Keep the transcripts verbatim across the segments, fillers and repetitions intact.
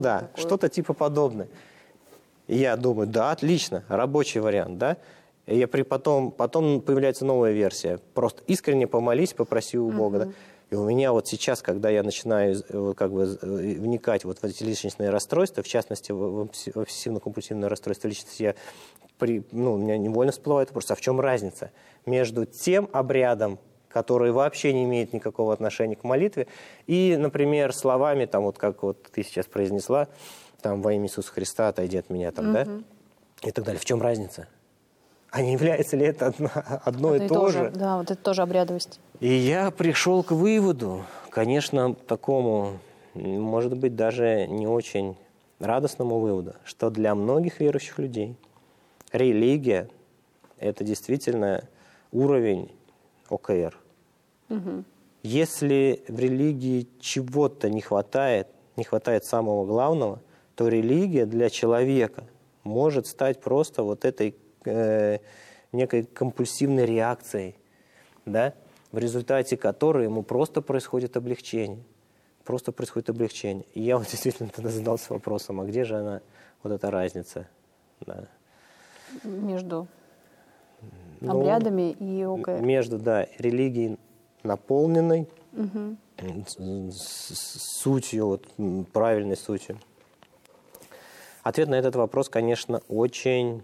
Да, что-то типа подобное. И я думаю, да, отлично, рабочий вариант, да. И я при потом, потом появляется новая версия. Просто искренне помолись, попроси у Бога, uh-huh. да. И у меня вот сейчас, когда я начинаю как бы вникать вот в эти личностные расстройства, в частности, в обсессивно-компульсивное расстройство личности, я при, ну, у меня невольно всплывает вопрос, а в чем разница между тем обрядом, который вообще не имеет никакого отношения к молитве, и, например, словами, там, вот как вот ты сейчас произнесла, там, во имя Иисуса Христа отойди от меня, там, uh-huh. да, и так далее. В чем разница? А не является ли это одно, одно и то же? Да, вот это тоже обрядовость. И я пришел к выводу, конечно, такому, может быть, даже не очень радостному выводу, что для многих верующих людей религия – это действительно уровень о ка эр. Угу. Если в религии чего-то не хватает, не хватает самого главного, то религия для человека может стать просто вот этой э, некой компульсивной реакцией, да, в результате которой ему просто происходит облегчение. Просто происходит облегчение. И я вот действительно тогда задался вопросом, а где же она, вот эта разница? Да. Между ну, обрядами и о ка эр? Между, да, религией наполненной, угу. сутью, вот, правильной сутью. Ответ на этот вопрос, конечно, очень,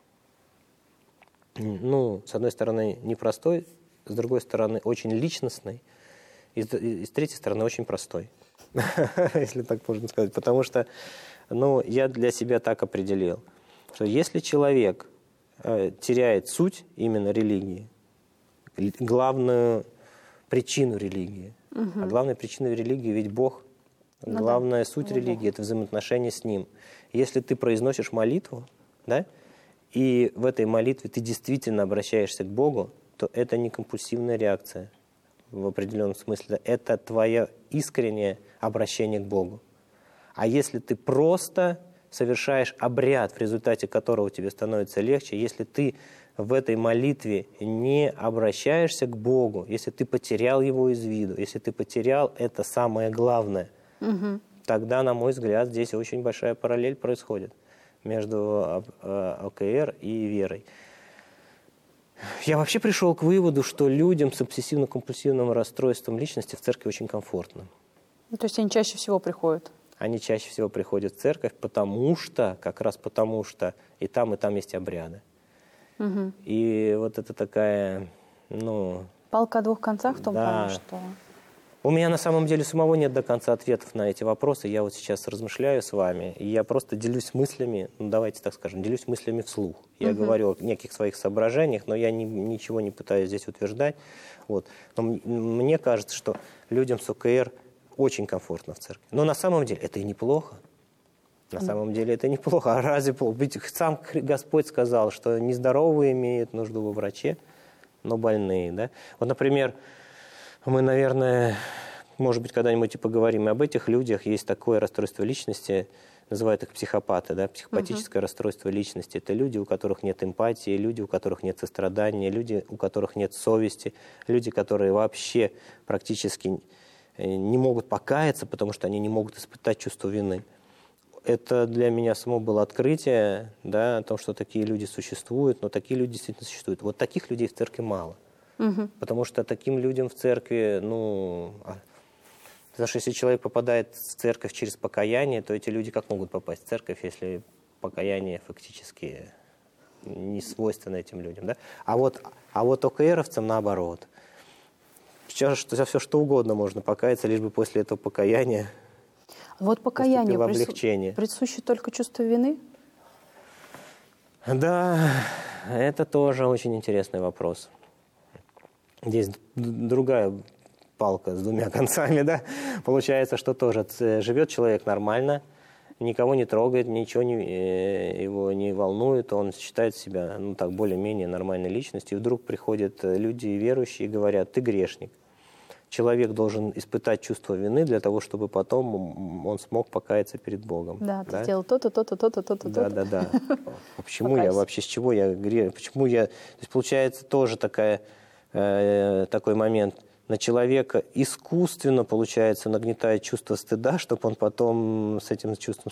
ну, с одной стороны, непростой, с другой стороны, очень личностный, и с, и с третьей стороны, очень простой, если так можно сказать. Потому что, ну, я для себя так определил, что если человек э, теряет суть именно религии, главную причину религии, угу. а главная причина религии ведь Бог, ну, главная да. суть ну, религии – это взаимоотношения с Ним. Если ты произносишь молитву, да, и в этой молитве ты действительно обращаешься к Богу, то это не компульсивная реакция в определенном смысле. Это твое искреннее обращение к Богу. А если ты просто совершаешь обряд, в результате которого тебе становится легче, если ты в этой молитве не обращаешься к Богу, если ты потерял Его из виду, если ты потерял это самое главное, угу. тогда, на мой взгляд, здесь очень большая параллель происходит между о ка эр и верой. Я вообще пришел к выводу, что людям с обсессивно-компульсивным расстройством личности в церкви очень комфортно. Ну, то есть они чаще всего приходят? Они чаще всего приходят в церковь, потому что, как раз потому что и там, и там есть обряды. Угу. И вот это такая, ну... Палка о двух концах в том да. плане, что... У меня на самом деле самого нет до конца ответов на эти вопросы. Я вот сейчас размышляю с вами, и я просто делюсь мыслями, ну давайте так скажем, делюсь мыслями вслух. Я угу. говорю о неких своих соображениях, но я ни, ничего не пытаюсь здесь утверждать. Вот. Но мне кажется, что людям с о ка эр очень комфортно в церкви. Но на самом деле это и неплохо. На mm. самом деле это неплохо. А разве ведь сам Господь сказал, что нездоровые имеют нужду во враче, но больные, да? Вот, например, мы, наверное, может быть, когда-нибудь и поговорим об этих людях. Есть такое расстройство личности, называют их психопаты, да? Психопатическое uh-huh. расстройство личности. Это люди, у которых нет эмпатии, люди, у которых нет сострадания, люди, у которых нет совести, люди, которые вообще практически не могут покаяться, потому что они не могут испытать чувство вины. Это для меня само было открытие, да, о том, что такие люди существуют, но такие люди действительно существуют. Вот таких людей в церкви мало. Угу. Потому что таким людям в церкви, ну... Потому что если человек попадает в церковь через покаяние, то эти люди как могут попасть в церковь, если покаяние фактически не свойственно этим людям, да? А вот, а вот о ка эровцам наоборот. Сейчас за все что угодно можно покаяться, лишь бы после этого покаяния вот покаяние в облегчение. Присуще только чувство вины? Да, это тоже очень интересный вопрос. Здесь другая палка с двумя концами, да? Получается, что тоже живет человек нормально, никого не трогает, ничего не, его не волнует, он считает себя, ну так, более-менее нормальной личностью, и вдруг приходят люди верующие и говорят: ты грешник. Человек должен испытать чувство вины для того, чтобы потом он смог покаяться перед Богом. Да, да? Ты сделал то-то, то-то, то-то, то-то, да, то-то. Да, да, да. А почему я вообще, с чего я грех? Почему я... То есть получается тоже такая, э, такой момент. на человека искусственно, получается, нагнетает чувство стыда, чтобы он потом с этим чувством